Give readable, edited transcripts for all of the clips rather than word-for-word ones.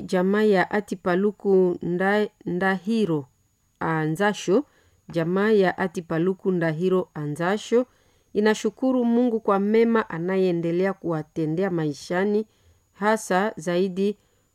Jamaa ya Atipaluku Ndahiro Anzasho, jamaa ya Atipaluku Ndahiro Anzasho inashukuru Mungu kwa mema anayeendelea kuwatendea maishani, hasa zaidi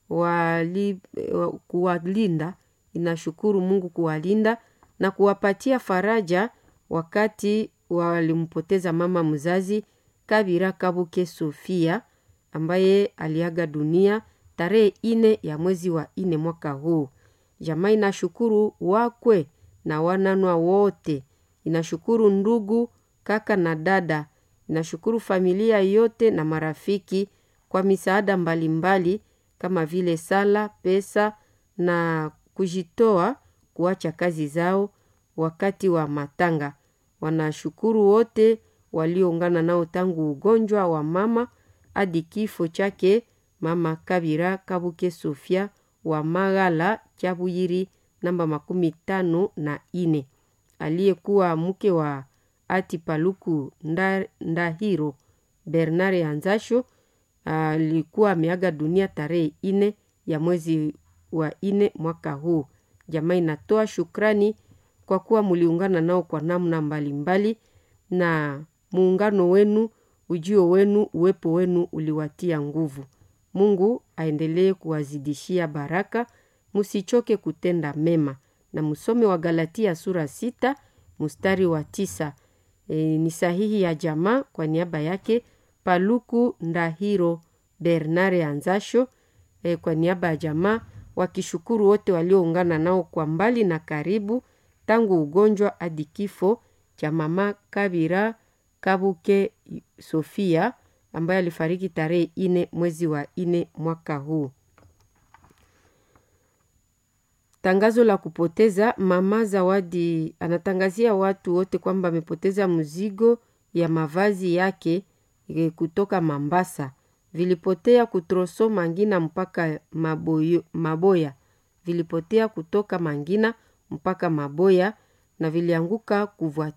kuwalinda. Inashukuru Mungu kuwalinda na kuwapatia faraja wakati walimpoteza mama mzazi Kabira Kabuke Sofia ambaye aliaga dunia tarehe 4 ya mwezi wa 4 mwaka huu. Jamaa inashukuru wakwe na wananwa wote. Inashukuru ndugu, kaka na dada. Inashukuru familia yote na marafiki kwa misaada mbalimbali kama vile sala, pesa na kujitoa kuacha kazi zao wakati wa matanga. Wanashukuru wote walioungana nao tangu ugonjwa wa mama hadi kifo chake mama Kabira Kabuke Sofia wa Magala Chabuyiri namba 54, aliyekuwa mke wa Atipaluku Ndahiro Bernard Anzasho. Alikuwa ameaga dunia tarehe 4 ya mwezi wa 4 mwaka huu. Jamaa inatoa shukrani kwa kuwa muliungana nao kwa namna mbalimbali, na muungano wenu, ujio wenu, uwepo wenu uliwatia nguvu. Mungu aendelee kuwazidishia baraka, musichoke kutenda mema. Na musome wa Galatia sura 6 mstari wa 9. Ni sahihi ya jamaa kwa niaba yake Paluku Ndahiro Bernard Anzasho, kwa niaba ya jamaa wakishukuru wote walioungana nao kwa mbali na karibu tangu ugonjwa hadi kifo cha mama Kabira Kabuke Sofia ambaye alifariki tarehe 4 mwezi wa 4 mwaka huu. Tangazo la kupoteza. Mama Zawadi anatangazia watu wote kwamba amepoteza mzigo ya mavazi yake kutoka Mambasa. Vilipotea kutroso Mangina mpaka Maboya. Vilipotea kutoka Mangina mpaka Maboya na vilianguka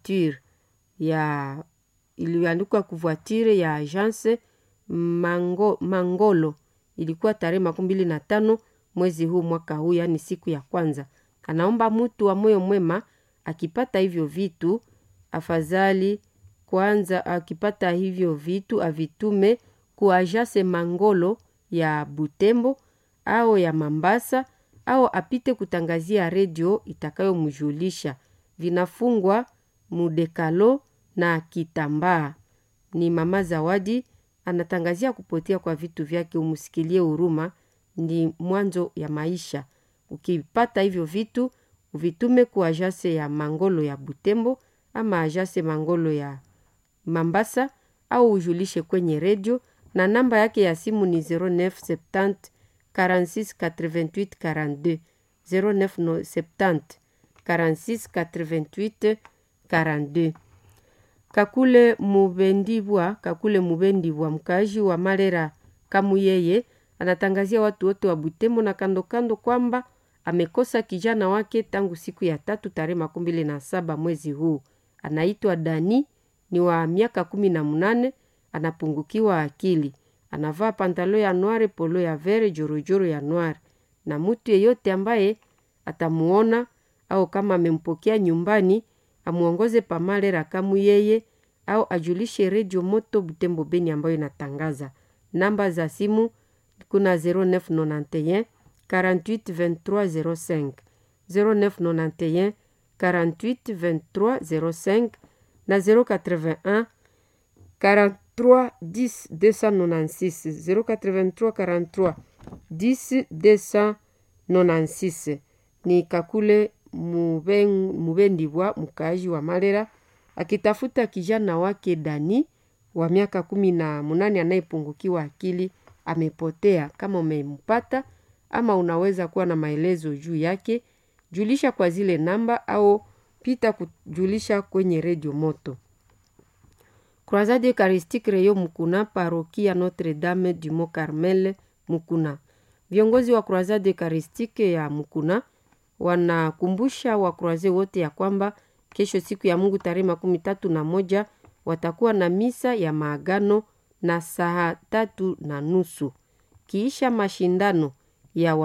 kuvoiture ya agence Mangolo. Ilikuwa tarehe 25 mwezi huu mwaka huu, yani siku ya kwanza. Anaomba mtu wa moyo mwema akipata hivyo vitu, afadhali kwanza akipata hivyo vitu avitume kwa agence Mangolo ya Butembo au ya Mambasa, au apite kutangazia redio itakayomjulisha. Vinafungwa mudekalo na kitambaa. Ni mama Zawadi anatangazia kupotea kwa vitu vyake. Umusikilie huruma, ni mwanzo ya maisha. Ukipata hivyo vitu uvitume kwa agence ya Mangolo ya Butembo ama agence Mangolo ya Mambasa, au ujulishe kwenye redio, na namba yake ya simu ni 0970 46 88 42, 0970 46 88 42. Kakule Mubendibwa mkaji wa Malera Kamuyeye anatangazia watu wote wa Butembo na kando kando kwamba amekosa kijana wake tangu siku ya 3 tarehe 27 mwezi huu. Anaitwa Dani, ni wa miaka 18, anapungukiwa akili. Anavaa pantalo ya noire, polo ya vere, jorojoro ya noire. Na mtu yeyote ambaye atamuona au kama amempokea nyumbani, amuongoze pa Malera Kamuyeye au ajulishe redio Moto Butembo Beni ambayo inatangaza. Namba za simu kuna 0991 48 23 05, 0991 48 23 05 na 081 43 10 296, 083 43 10 296. Ni Kakule Mubendibwa mkaji wa Malera akitafuta kijana wake Dani wa miaka 18 anayepungukiwa akili. Amepotea. Kama umempata ama unaweza kuwa na maelezo juu yake, julisha kwa zile namba au pita kujulisha kwenye redio Moto. Croisade Eucharistique Reyo Mukuna, parokia Notre Dame du Mont Carmel Mukuna. Viongozi wa Croisade Eucharistique ya Mukuna wanakumbusha wa Croisade wote ya kwamba kesho siku ya Mungu tarehe 31 watakuwa na misa ya maagano na saa 3:30 kiisha mashindano ya